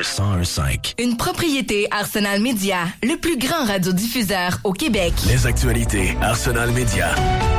101.5. Une propriété Arsenal Media, le plus grand radiodiffuseur au Québec. Les actualités Arsenal Media.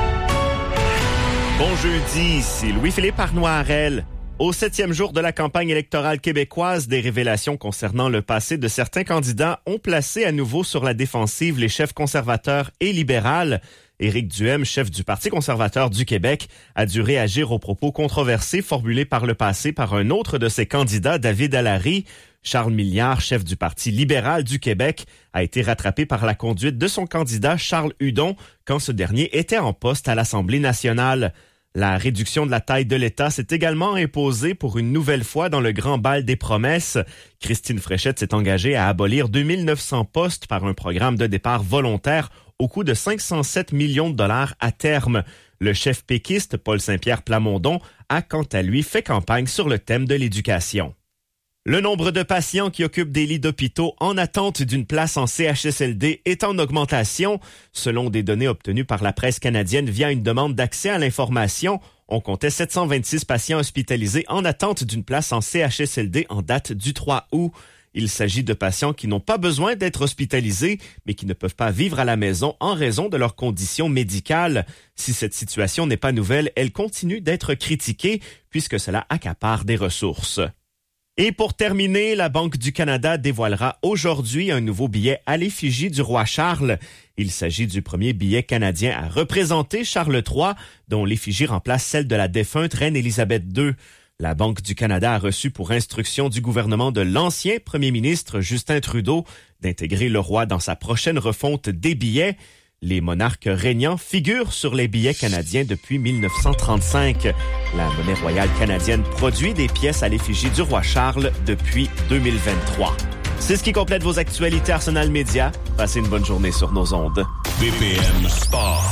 Bon jeudi, ici Louis-Philippe Arnoirel. Au 7e jour de la campagne électorale québécoise, des révélations concernant le passé de certains candidats ont placé à nouveau sur la défensive les chefs conservateurs et libérales. Éric Duhem, chef du Parti conservateur du Québec, a dû réagir aux propos controversés formulés par le passé par un autre de ses candidats, David Allary. Charles Milliard, chef du Parti libéral du Québec, a été rattrapé par la conduite de son candidat Charles Hudon quand ce dernier était en poste à l'Assemblée nationale. La réduction de la taille de l'État s'est également imposée pour une nouvelle fois dans le grand bal des promesses. Christine Fréchette s'est engagée à abolir 2900 postes par un programme de départ volontaire au coût de 507 millions de dollars à terme. Le chef péquiste, Paul Saint-Pierre Plamondon, a quant à lui fait campagne sur le thème de l'éducation. Le nombre de patients qui occupent des lits d'hôpitaux en attente d'une place en CHSLD est en augmentation. Selon des données obtenues par la presse canadienne via une demande d'accès à l'information, on comptait 726 patients hospitalisés en attente d'une place en CHSLD en date du 3 août. Il s'agit de patients qui n'ont pas besoin d'être hospitalisés, mais qui ne peuvent pas vivre à la maison en raison de leurs conditions médicales. Si cette situation n'est pas nouvelle, elle continue d'être critiquée puisque cela accapare des ressources. Et pour terminer, la Banque du Canada dévoilera aujourd'hui un nouveau billet à l'effigie du roi Charles. Il s'agit du premier billet canadien à représenter Charles III, dont l'effigie remplace celle de la défunte reine Élisabeth II. La Banque du Canada a reçu pour instruction du gouvernement de l'ancien premier ministre Justin Trudeau d'intégrer le roi dans sa prochaine refonte des billets. Les monarques régnants figurent sur les billets canadiens depuis 1935. La monnaie royale canadienne produit des pièces à l'effigie du roi Charles depuis 2023. C'est ce qui complète vos actualités Arsenal Media. Passez une bonne journée sur nos ondes. BPM Sport.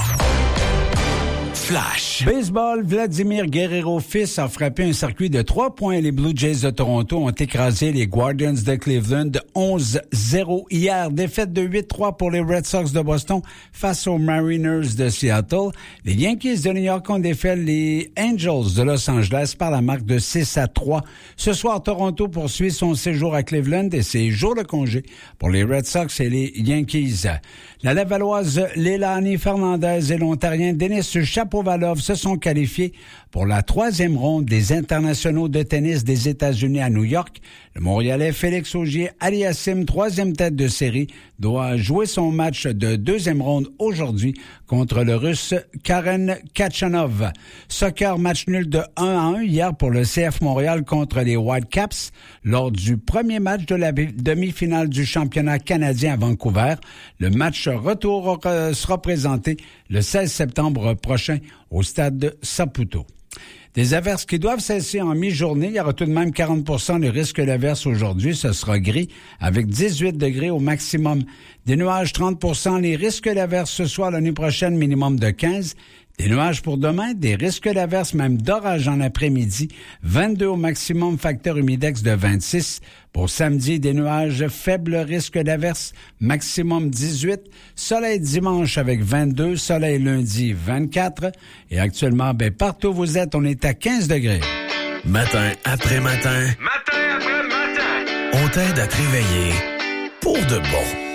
Flash. Baseball, Vladimir Guerrero fils a frappé un circuit de 3 points. Les Blue Jays de Toronto ont écrasé les Guardians de Cleveland 11-0 hier. Défaite de 8-3 pour les Red Sox de Boston face aux Mariners de Seattle. Les Yankees de New York ont défait les Angels de Los Angeles par la marque de 6-3. Ce soir, Toronto poursuit son séjour à Cleveland et ses jours de congé pour les Red Sox et les Yankees. La Lavalloise Leilani Fernandez et l'Ontarien Denis Shapovalov se sont qualifiés pour la 3e ronde des internationaux de tennis des États-Unis à New York. Le Montréalais Félix Auger-Aliassime, 3e tête de série, doit jouer son match de 2e ronde aujourd'hui contre le Russe Karen Khachanov. Soccer, match nul de 1-1 hier pour le CF Montréal contre les Whitecaps lors du premier match de la demi-finale du championnat canadien à Vancouver. Le match retour sera présenté le 16 septembre prochain au stade Saputo. Des averses qui doivent cesser en mi-journée. Il y aura tout de même 40% de risque d'averse aujourd'hui. Ce sera gris avec 18 degrés au maximum. Des nuages, 30%. Les risques d'averse ce soir, l'année prochaine, minimum de 15. Des nuages pour demain, des risques d'averse, même d'orage en après-midi. 22 au maximum, facteur humidex de 26. Pour samedi, des nuages, faible risque d'averse, maximum 18. Soleil dimanche avec 22, soleil lundi 24. Et actuellement, partout où vous êtes, on est à 15 degrés. Matin après matin. Matin après matin. On t'aide à te réveiller pour de bon.